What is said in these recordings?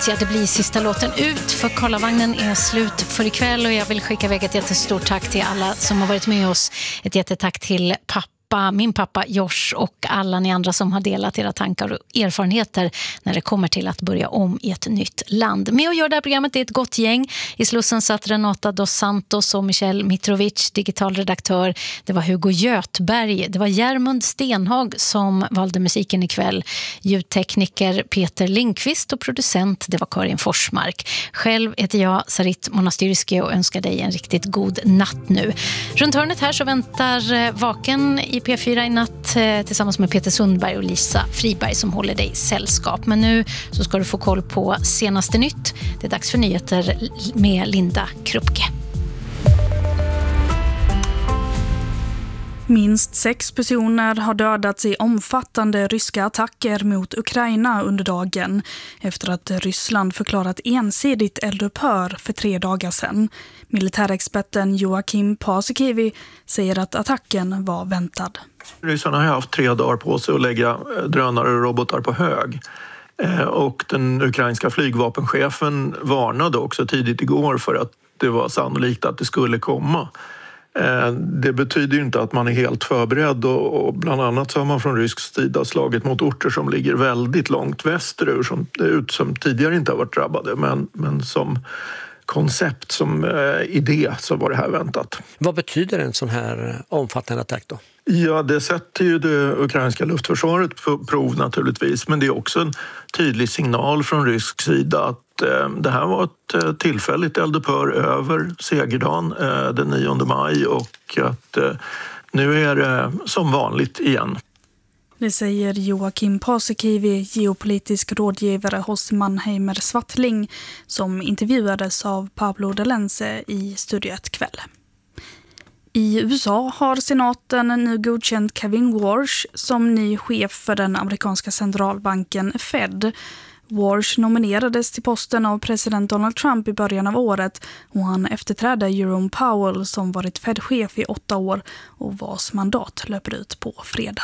Ja, det blir sista låten ut för Karlavagnen är slut för ikväll och jag vill skicka iväg ett jättestort tack till alla som har varit med oss. Ett jättetack till min pappa Josh och alla ni andra som har delat era tankar och erfarenheter när det kommer till att börja om i ett nytt land. Med att göra det här programmet är ett gott gäng. I Slussen satt Renata dos Santos och Michel Mitrovic, digitalredaktör. Det var Hugo Götberg, det var Järmund Stenhag som valde musiken ikväll. Ljudtekniker Peter Lindqvist och producent, det var Karin Forsmark. Själv heter jag Sarit Monastyrski och önskar dig en riktigt god natt nu. Runt hörnet här så väntar Vaken i P4 i natt tillsammans med Peter Sundberg och Lisa Friberg som håller dig sällskap. Men nu så ska du få koll på senaste nytt. Det är dags för nyheter med Linda Krupke. Minst 6 personer har dödats i omfattande ryska attacker mot Ukraina under dagen efter att Ryssland förklarat ensidigt eldupphör för 3 dagar sedan. Militärexperten Joakim Paasikivi säger att attacken var väntad. Ryssarna har haft 3 dagar på sig att lägga drönare och robotar på hög. Och den ukrainska flygvapenchefen varnade också tidigt igår för att det var sannolikt att det skulle komma. Det betyder ju inte att man är helt förberedd och bland annat så har man från rysk sida slagit mot orter som ligger väldigt långt västerut som tidigare inte har varit drabbade men som koncept, som idé så var det här väntat. Vad betyder en sån här omfattande attack då? Ja, det sätter ju det ukrainska luftförsvaret på prov naturligtvis, men det är också en tydlig signal från rysk sida att det här var ett tillfälligt eldupphör över segerdagen den 9 maj och att nu är det som vanligt igen. Det säger Joakim Paasikivi, geopolitisk rådgivare hos Mannheimer Swartling, som intervjuades av Pablo Delense i Studio 1 kväll. I USA har senaten nu godkänt Kevin Warsh som ny chef för den amerikanska centralbanken Fed. Warsh nominerades till posten av president Donald Trump i början av året och han efterträdde Jerome Powell som varit Fed-chef i 8 år och vars mandat löper ut på fredag.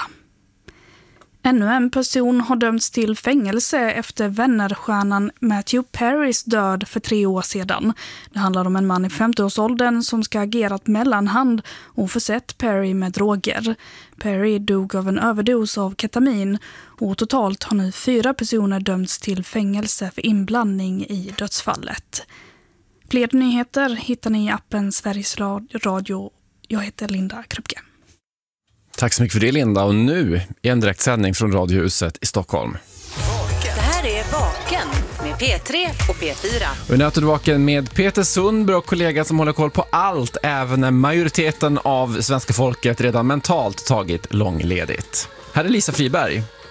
Ännu en person har dömts till fängelse efter vännerstjärnan Matthew Perrys död för 3 år sedan. Det handlar om en man i 50-årsåldern som ska ha agerat mellanhand och försett Perry med droger. Perry dog av en överdos av ketamin och totalt har nu 4 personer dömts till fängelse för inblandning i dödsfallet. Fler nyheter hittar ni i appen Sveriges Radio. Jag heter Linda Krupke. Tack så mycket för det, Linda. Och nu är en direktsändning från Radiohuset i Stockholm. Det här är Vaken med P3 och P4. Och nu är du vaken med Peter Sundberg och kollega som håller koll på allt, även när majoriteten av svenska folket redan mentalt tagit långledigt. Här är Lisa Friberg.